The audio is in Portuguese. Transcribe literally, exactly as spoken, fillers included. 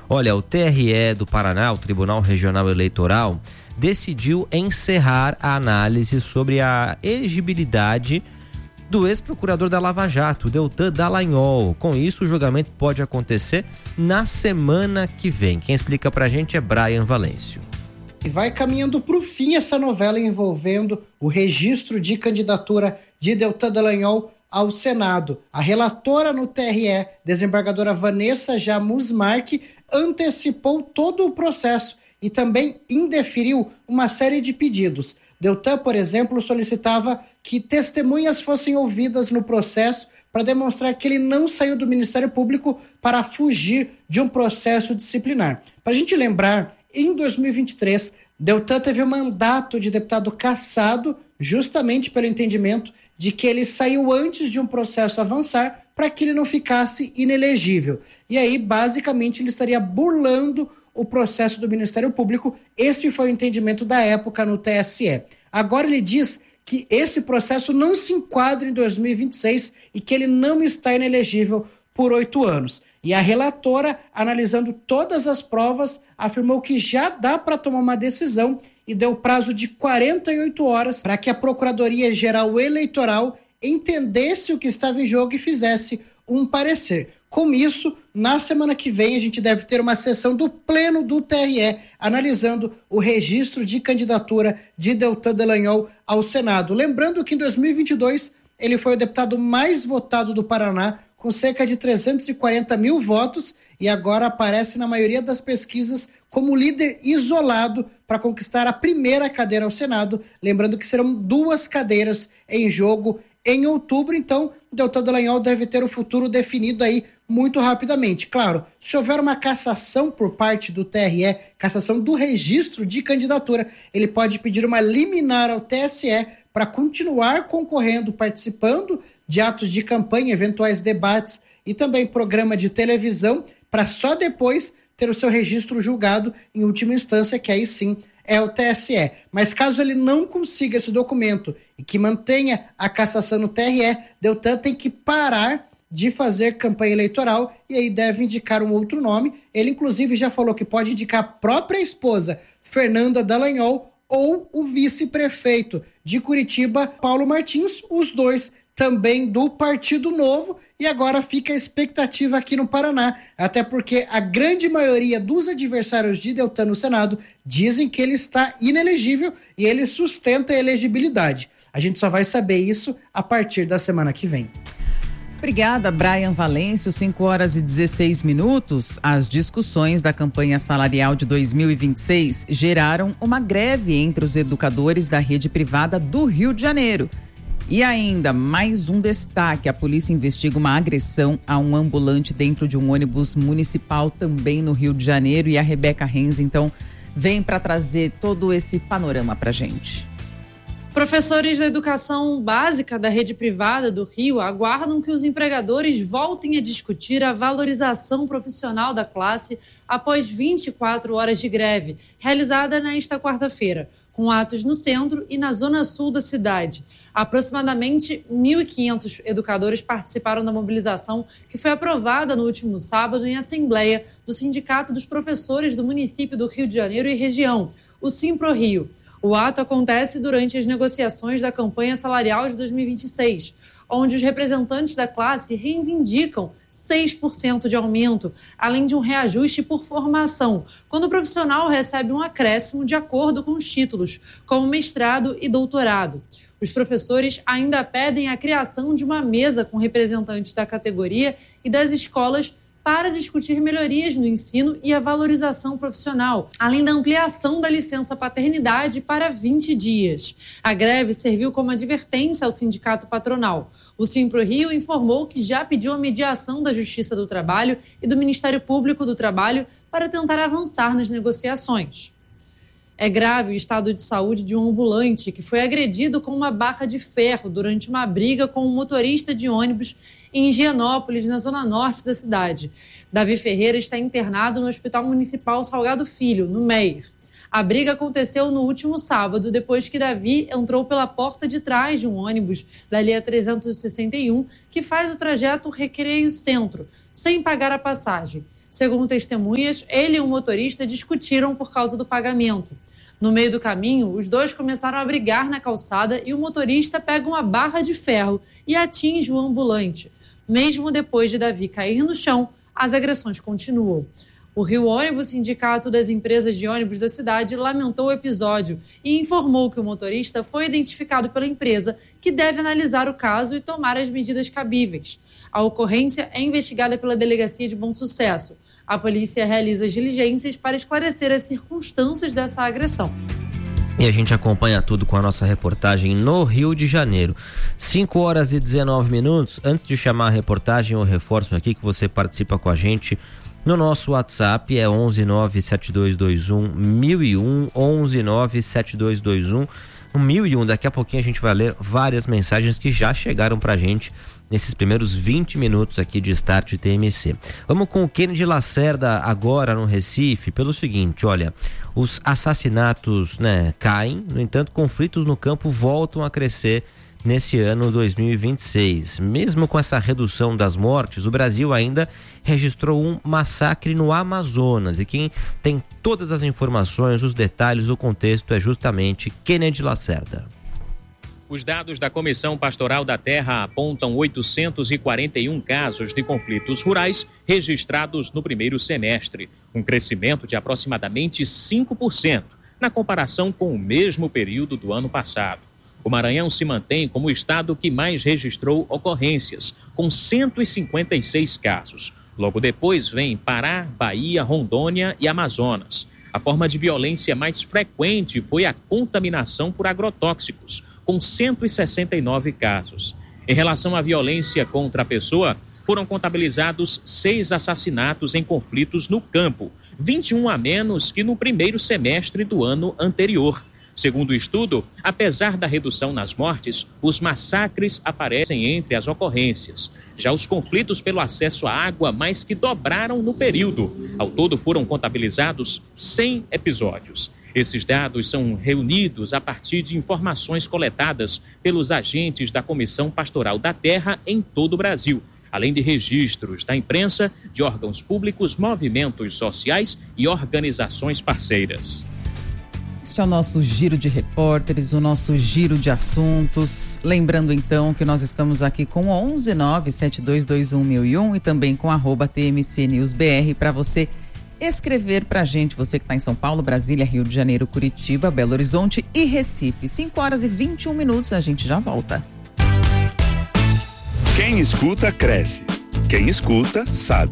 Olha, o T R E do Paraná, o Tribunal Regional Eleitoral, decidiu encerrar a análise sobre a elegibilidade do ex-procurador da Lava Jato, Deltan Dallagnol. Com isso, o julgamento pode acontecer na semana que vem. Quem explica pra gente é Brian Valêncio. E vai caminhando para o fim essa novela envolvendo o registro de candidatura de Deltan Dallagnol ao Senado. A relatora no T R E, desembargadora Vanessa Jamusmark, antecipou todo o processo e também indeferiu uma série de pedidos. Deltan, por exemplo, solicitava que testemunhas fossem ouvidas no processo para demonstrar que ele não saiu do Ministério Público para fugir de um processo disciplinar. Para a gente lembrar, em dois mil e vinte e três, Deltan teve o mandato de deputado cassado justamente pelo entendimento de que ele saiu antes de um processo avançar para que ele não ficasse inelegível. E aí, basicamente, ele estaria burlando o processo do Ministério Público. Esse foi o entendimento da época no T S E. Agora ele diz que esse processo não se enquadra em dois mil e vinte e seis e que ele não está inelegível por oito anos. E a relatora, analisando todas as provas, afirmou que já dá para tomar uma decisão e deu prazo de quarenta e oito horas para que a Procuradoria-Geral Eleitoral entendesse o que estava em jogo e fizesse um parecer. Com isso, na semana que vem, a gente deve ter uma sessão do Pleno do T R E, analisando o registro de candidatura de Deltan Dallagnol ao Senado. Lembrando que em dois mil e vinte e dois, ele foi o deputado mais votado do Paraná, com cerca de trezentos e quarenta mil votos, e agora aparece na maioria das pesquisas como líder isolado para conquistar a primeira cadeira ao Senado. Lembrando que serão duas cadeiras em jogo em outubro, então Deltan Dallagnol deve ter o futuro definido aí muito rapidamente. Claro, se houver uma cassação por parte do T R E, cassação do registro de candidatura, ele pode pedir uma liminar ao T S E para continuar concorrendo, participando de atos de campanha, eventuais debates e também programa de televisão, para só depois ter o seu registro julgado em última instância, que aí sim é o T S E. Mas caso ele não consiga esse documento e que mantenha a cassação no T R E, Deltan tem que parar de fazer campanha eleitoral e aí deve indicar um outro nome. Ele inclusive já falou que pode indicar a própria esposa, Fernanda Dallagnol, ou o vice-prefeito de Curitiba, Paulo Martins, os dois também do Partido Novo, e agora fica a expectativa aqui no Paraná, até porque a grande maioria dos adversários de Deltan no Senado dizem que ele está inelegível e ele sustenta a elegibilidade. A gente só vai saber isso a partir da semana que vem. Obrigada, Brian Valêncio. cinco horas e dezesseis minutos. As discussões da campanha salarial de dois mil e vinte e seis geraram uma greve entre os educadores da rede privada do Rio de Janeiro. E ainda, mais um destaque: a polícia investiga uma agressão a um ambulante dentro de um ônibus municipal também no Rio de Janeiro. E a Rebeca Renz, então, vem para trazer todo esse panorama para a gente. Professores da educação básica da rede privada do Rio aguardam que os empregadores voltem a discutir a valorização profissional da classe após vinte e quatro horas de greve, realizada nesta quarta-feira, com atos no centro e na zona sul da cidade. Aproximadamente mil e quinhentos educadores participaram da mobilização que foi aprovada no último sábado em assembleia do Sindicato dos Professores do município do Rio de Janeiro e região, o Simpro-Rio. O ato acontece durante as negociações da campanha salarial de dois mil e vinte e seis, onde os representantes da classe reivindicam seis por cento de aumento, além de um reajuste por formação, quando o profissional recebe um acréscimo de acordo com os títulos, como mestrado e doutorado. Os professores ainda pedem a criação de uma mesa com representantes da categoria e das escolas para discutir melhorias no ensino e a valorização profissional, além da ampliação da licença paternidade para vinte dias. A greve serviu como advertência ao sindicato patronal. O Simpro-Rio informou que já pediu a mediação da Justiça do Trabalho e do Ministério Público do Trabalho para tentar avançar nas negociações. É grave o estado de saúde de um ambulante que foi agredido com uma barra de ferro durante uma briga com um motorista de ônibus em Higienópolis, na zona norte da cidade. Davi Ferreira está internado no Hospital Municipal Salgado Filho, no Meier. A briga aconteceu no último sábado, depois que Davi entrou pela porta de trás de um ônibus da linha trezentos e sessenta e um, que faz o trajeto Recreio Centro, sem pagar a passagem. Segundo testemunhas, ele e o motorista discutiram por causa do pagamento. No meio do caminho, os dois começaram a brigar na calçada e o motorista pega uma barra de ferro e atinge o ambulante. Mesmo depois de Davi cair no chão, as agressões continuam. O Rio Ônibus, sindicato das empresas de ônibus da cidade, lamentou o episódio e informou que o motorista foi identificado pela empresa, que deve analisar o caso e tomar as medidas cabíveis. A ocorrência é investigada pela Delegacia de Bom Sucesso. A polícia realiza diligências para esclarecer as circunstâncias dessa agressão. E a gente acompanha tudo com a nossa reportagem no Rio de Janeiro. cinco horas e dezenove minutos. Antes de chamar a reportagem, eu reforço aqui que você participa com a gente no nosso WhatsApp, é onze nove sete dois dois um mil e um, onze nove sete dois dois um mil e um. Daqui a pouquinho a gente vai ler várias mensagens que já chegaram pra gente nesses primeiros vinte minutos aqui de Start T M C. Vamos com o Kennedy Lacerda agora no Recife, pelo seguinte, olha, os assassinatos, né, caem, no entanto, conflitos no campo voltam a crescer nesse ano dois mil e vinte e seis. Mesmo com essa redução das mortes, o Brasil ainda registrou um massacre no Amazonas. E quem tem todas as informações, os detalhes, o contexto é justamente Kennedy Lacerda. Os dados da Comissão Pastoral da Terra apontam oitocentos e quarenta e um casos de conflitos rurais registrados no primeiro semestre, um crescimento de aproximadamente cinco por cento na comparação com o mesmo período do ano passado. O Maranhão se mantém como o estado que mais registrou ocorrências, com cento e cinquenta e seis casos. Logo depois vem Pará, Bahia, Rondônia e Amazonas. A forma de violência mais frequente foi a contaminação por agrotóxicos, com cento e sessenta e nove casos. Em relação à violência contra a pessoa, foram contabilizados seis assassinatos em conflitos no campo, vinte e um a menos que no primeiro semestre do ano anterior. Segundo o estudo, apesar da redução nas mortes, os massacres aparecem entre as ocorrências. Já os conflitos pelo acesso à água mais que dobraram no período. Ao todo foram contabilizados cem episódios. Esses dados são reunidos a partir de informações coletadas pelos agentes da Comissão Pastoral da Terra em todo o Brasil, além de registros da imprensa, de órgãos públicos, movimentos sociais e organizações parceiras. Este é o nosso giro de repórteres, o nosso giro de assuntos. Lembrando então que nós estamos aqui com onze nove sete dois dois um mil e um e também com arroba T M C News B R para você escrever pra gente, você que está em São Paulo, Brasília, Rio de Janeiro, Curitiba, Belo Horizonte e Recife. cinco horas e vinte e um minutos, a gente já volta. Quem escuta, cresce. Quem escuta, sabe.